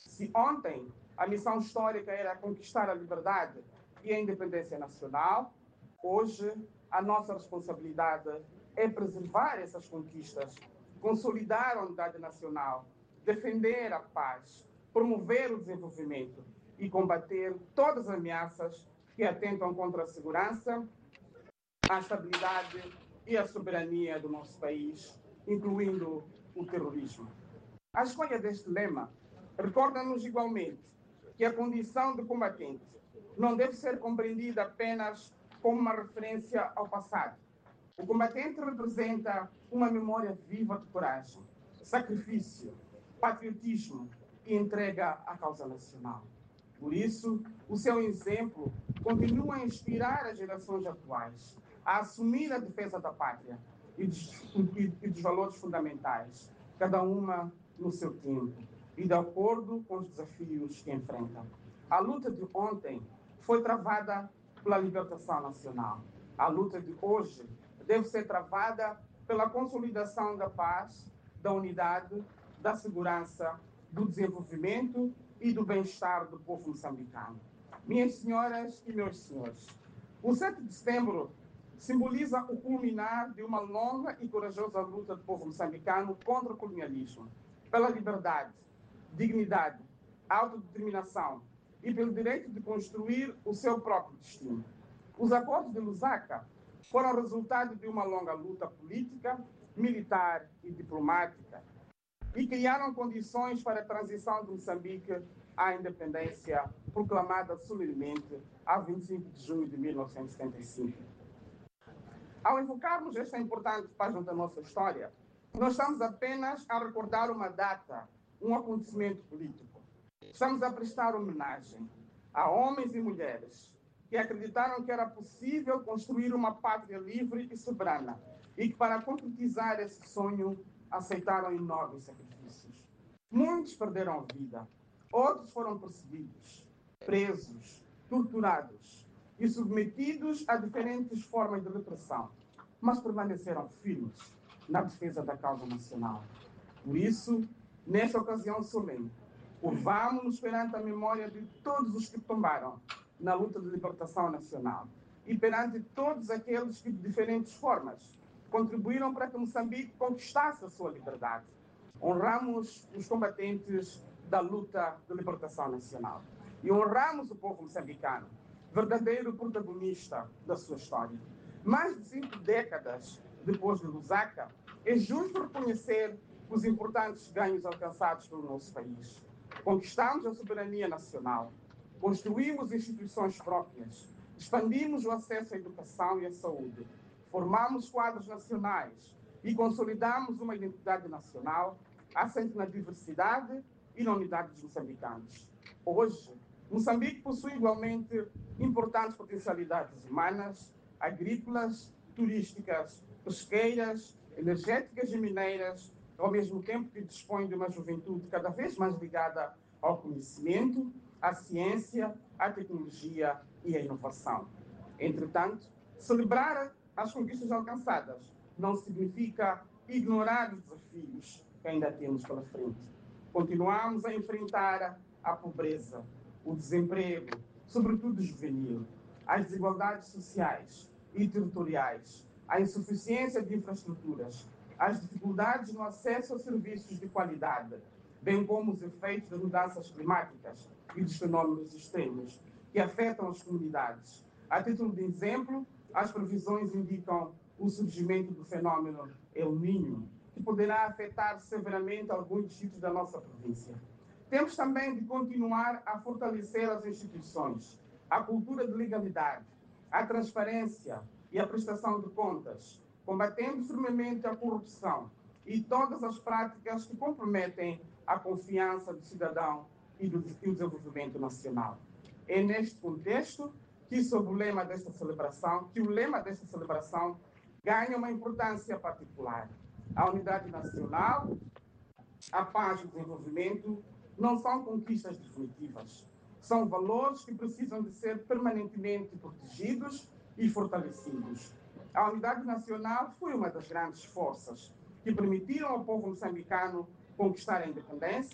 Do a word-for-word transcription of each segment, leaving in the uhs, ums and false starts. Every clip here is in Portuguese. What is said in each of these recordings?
Se ontem a missão histórica era conquistar a liberdade e a independência nacional, hoje a nossa responsabilidade é preservar essas conquistas, consolidar a unidade nacional, defender a paz, promover o desenvolvimento e combater todas as ameaças que atentam contra a segurança, a estabilidade e a soberania do nosso país, incluindo o terrorismo. A escolha deste lema recorda-nos igualmente que a condição de combatente não deve ser compreendida apenas como uma referência ao passado. O combatente representa uma memória viva de coragem, sacrifício, patriotismo e entrega à causa nacional. Por isso, o seu exemplo continua a inspirar as gerações atuais a assumir a defesa da pátria e dos, e, e dos valores fundamentais, cada uma no seu tempo e de acordo com os desafios que enfrentam. A luta de ontem foi travada pela libertação nacional. A luta de hoje deve ser travada pela consolidação da paz, da unidade, da segurança, do desenvolvimento e do bem-estar do povo moçambicano. Minhas senhoras e meus senhores, o sete de setembro simboliza o culminar de uma longa e corajosa luta do povo moçambicano contra o colonialismo, pela liberdade, dignidade, autodeterminação e pelo direito de construir o seu próprio destino. Os acordos de Lusaka foram resultado de uma longa luta política, militar e diplomática e criaram condições para a transição de Moçambique à independência proclamada solenemente a vinte e cinco de junho de mil novecentos e setenta e cinco. Ao invocarmos esta importante página da nossa história, não estamos apenas a recordar uma data, um acontecimento político. Estamos a prestar homenagem a homens e mulheres que acreditaram que era possível construir uma pátria livre e soberana e que, para concretizar esse sonho, aceitaram enormes sacrifícios. Muitos perderam a vida, outros foram perseguidos, presos, torturados e submetidos a diferentes formas de repressão, mas permaneceram firmes na defesa da causa nacional. Por isso, nesta ocasião solene, curvamo-nos perante a memória de todos os que tombaram na luta de libertação nacional e perante todos aqueles que, de diferentes formas, contribuíram para que Moçambique conquistasse a sua liberdade. Honramos os combatentes da luta de libertação nacional e honramos o povo moçambicano, verdadeiro protagonista da sua história. Mais de cinco décadas depois de Lusaka, é justo reconhecer os importantes ganhos alcançados pelo nosso país. Conquistamos a soberania nacional, construímos instituições próprias, expandimos o acesso à educação e à saúde, formamos quadros nacionais e consolidamos uma identidade nacional assente na diversidade e na unidade dos moçambicanos. Hoje, Moçambique possui igualmente importantes potencialidades humanas, agrícolas, turísticas, pesqueiras, energéticas e mineiras, ao mesmo tempo que dispõe de uma juventude cada vez mais ligada ao conhecimento, à ciência, à tecnologia e à inovação. Entretanto, celebrar as conquistas alcançadas não significa ignorar os desafios que ainda temos pela frente. Continuamos a enfrentar a pobreza, o desemprego, sobretudo juvenil, as desigualdades sociais e territoriais, a insuficiência de infraestruturas, as dificuldades no acesso a serviços de qualidade, bem como os efeitos das mudanças climáticas e dos fenômenos extremos que afetam as comunidades. A título de exemplo, as previsões indicam o surgimento do fenômeno El Niño, que poderá afetar severamente alguns distritos da nossa província. Temos também de continuar a fortalecer as instituições, a cultura de legalidade, a transparência e a prestação de contas, combatendo firmemente a corrupção e todas as práticas que comprometem a confiança do cidadão e do desenvolvimento nacional. É neste contexto que, sob o lema desta celebração, que o lema desta celebração ganha uma importância particular. A unidade nacional, a paz e o desenvolvimento não são conquistas definitivas. São valores que precisam de ser permanentemente protegidos e fortalecidos. A unidade nacional foi uma das grandes forças que permitiram ao povo moçambicano conquistar a independência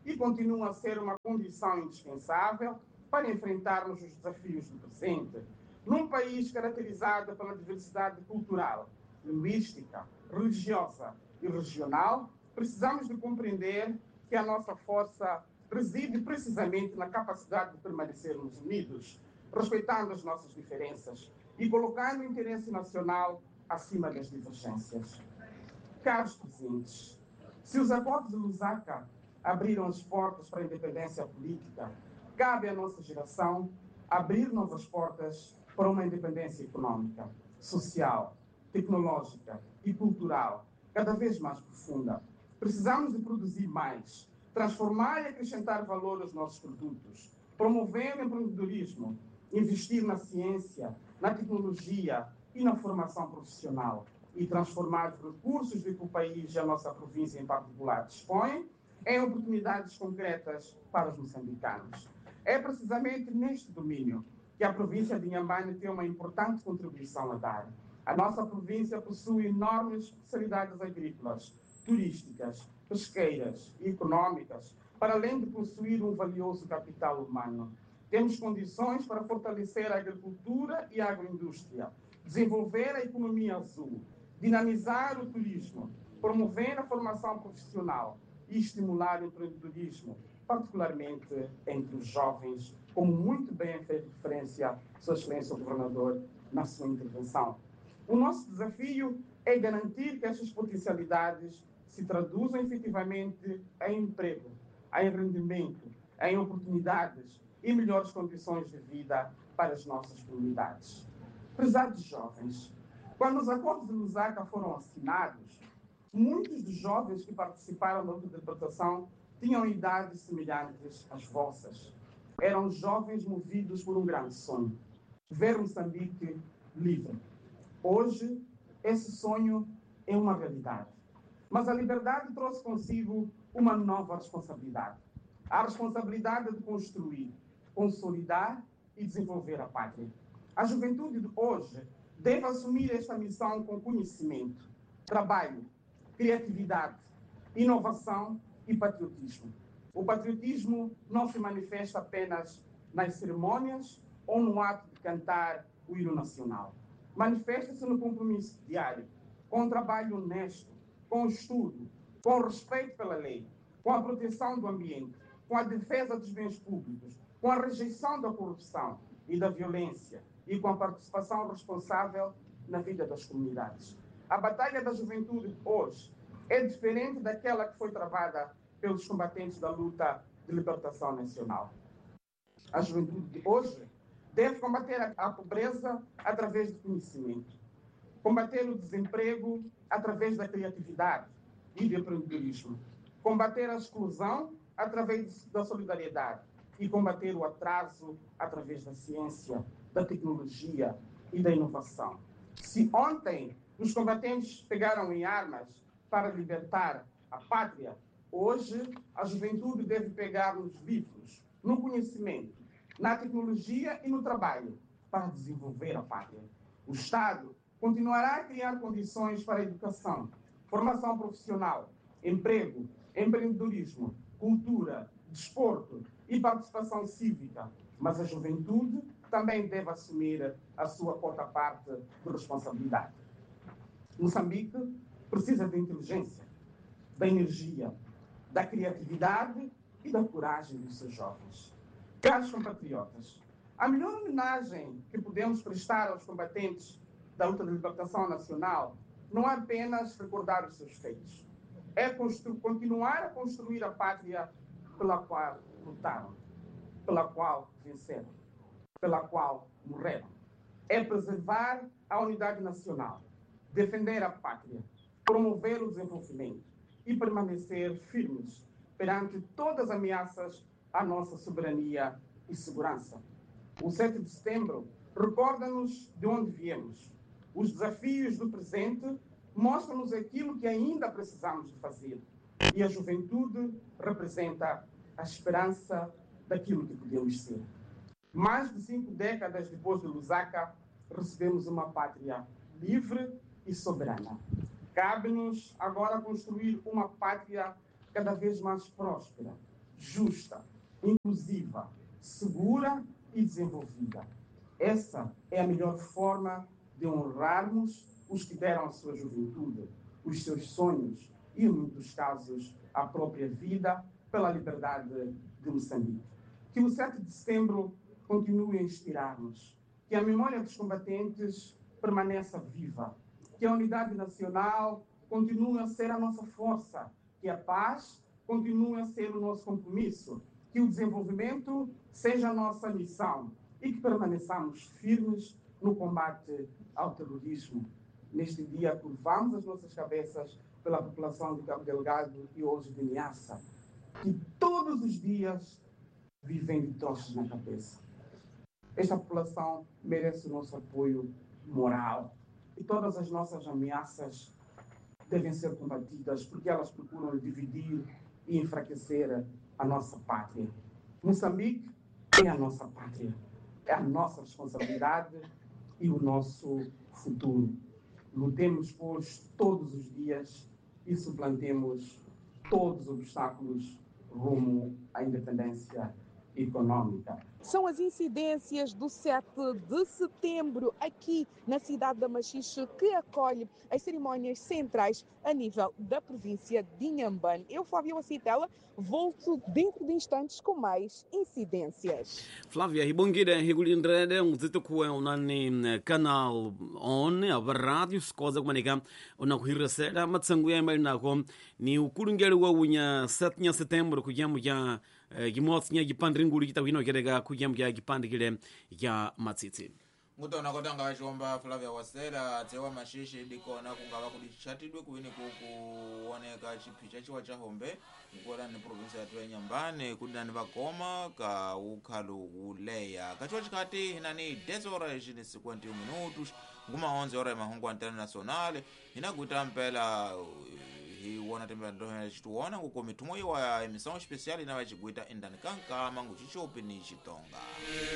e continua a ser uma condição indispensável para enfrentarmos os desafios do presente. Num país caracterizado pela diversidade cultural, linguística, religiosa e regional, precisamos de compreender que a nossa força reside precisamente na capacidade de permanecermos unidos, respeitando as nossas diferenças e colocando o interesse nacional acima das divergências. Caros presentes, se os acordos de Lusaka abriram as portas para a independência política, cabe à nossa geração abrir novas portas para uma independência econômica, social, tecnológica e cultural cada vez mais profunda. Precisamos de produzir mais, transformar e acrescentar valor aos nossos produtos, promover o empreendedorismo, investir na ciência, na tecnologia e na formação profissional e transformar os recursos de que o país e a nossa província em particular dispõem em oportunidades concretas para os moçambicanos. É precisamente neste domínio que a província de Inhambane tem uma importante contribuição a dar. A nossa província possui enormes especialidades agrícolas, turísticas, pesqueiras e econômicas, para além de possuir um valioso capital humano. Temos condições para fortalecer a agricultura e a agroindústria, desenvolver a economia azul, dinamizar o turismo, promover a formação profissional e estimular o empreendedorismo, particularmente entre os jovens, como muito bem fez referência Sua Excelência o Governador na sua intervenção. O nosso desafio é garantir que estas potencialidades se traduzam efetivamente em emprego, em rendimento, em oportunidades e melhores condições de vida para as nossas comunidades. Prezados jovens, quando os acordos de Lusaka foram assinados, muitos dos jovens que participaram da luta de libertação tinham idades semelhantes às vossas. Eram jovens movidos por um grande sonho, ver Moçambique livre. Hoje, esse sonho é uma realidade. Mas a liberdade trouxe consigo uma nova responsabilidade. A responsabilidade de construir, consolidar e desenvolver a pátria. A juventude de hoje deve assumir esta missão com conhecimento, trabalho, criatividade, inovação e patriotismo. O patriotismo não se manifesta apenas nas cerimônias ou no ato de cantar o hino nacional. Manifesta-se no compromisso diário, com um trabalho honesto, com o estudo, com o respeito pela lei, com a proteção do ambiente, com a defesa dos bens públicos, com a rejeição da corrupção e da violência e com a participação responsável na vida das comunidades. A batalha da juventude hoje é diferente daquela que foi travada pelos combatentes da luta de libertação nacional. A juventude de hoje deve combater a pobreza através do conhecimento, combater o desemprego através da criatividade e do empreendedorismo, combater a exclusão através da solidariedade e combater o atraso através da ciência, da tecnologia e da inovação. Se ontem os combatentes pegaram em armas para libertar a pátria, hoje a juventude deve pegar nos livros, no conhecimento, na tecnologia e no trabalho para desenvolver a pátria. O Estado continuará a criar condições para a educação, formação profissional, emprego, empreendedorismo, cultura, desporto e participação cívica, mas a juventude também deve assumir a sua quota-parte de responsabilidade. Moçambique precisa de inteligência, da energia, da criatividade e da coragem dos seus jovens. Caros compatriotas, a melhor homenagem que podemos prestar aos combatentes da luta de libertação nacional não é apenas recordar os seus feitos, é continuar a construir a pátria pela qual lutaram, pela qual venceram, pela qual morreram. É preservar a unidade nacional, defender a pátria, promover o desenvolvimento e permanecer firmes perante todas as ameaças à nossa soberania e segurança. O sete de setembro recorda-nos de onde viemos. Os desafios do presente mostram-nos aquilo que ainda precisamos de fazer. E a juventude representa a esperança daquilo que podemos ser. Mais de cinco décadas depois de Lusaka, recebemos uma pátria livre e soberana. Cabe-nos agora construir uma pátria cada vez mais próspera, justa, inclusiva, segura e desenvolvida. Essa é a melhor forma de honrarmos os que deram a sua juventude, os seus sonhos e, em muitos casos, a própria vida pela liberdade de Moçambique. Que o sete de setembro continue a inspirar-nos, que a memória dos combatentes permaneça viva, que a unidade nacional continue a ser a nossa força, que a paz continue a ser o nosso compromisso, que o desenvolvimento seja a nossa missão e que permaneçamos firmes no combate ao terrorismo. Neste dia, curvamos as nossas cabeças pela população de Cabo Delgado e hoje de Niassa, que todos os dias vivem de troços na cabeça. Esta população merece o nosso apoio moral e todas as nossas ameaças devem ser combatidas porque elas procuram dividir e enfraquecer a nossa pátria. Moçambique é a nossa pátria, é a nossa responsabilidade e o nosso futuro. Lutemos, pois, todos os dias e suplantemos todos os obstáculos rumo à independência econômica. São as incidências do sete de setembro aqui na cidade da Machixe que acolhe as cerimónias centrais a nível da província de Inhambane. Eu, Flávia Wacitela, volto dentro de instantes com mais incidências. Flávia, hibongire higulindrede ngzito kuwe unani canal on aba rádio skoza kumanika unakuhiresera matsangu ya mbali nako ni ukulungeli wa unya sete de setembro kujamu ya gimotsi nya gipande ngulu kitawino kereka kujamu ya gipande kile ya matsitsi ngutona kotanga chomba Flavia Wasela tsewa mashishi dikona kungava kulichatidwe kuwini kuoneka chiphicha chiwa cha hombe ngora ni province ya Inhambane kudani vakoma ka ukhalu uleya kachiwa chikati hinani dez horas ni cinquenta minutos nguma onze horas mahungu internacional hinaguita mpela hiwona tembela ndo chituona nguko mitumo ya emissão especial inava chiguita indani kankama nguchichopi ni chitonga.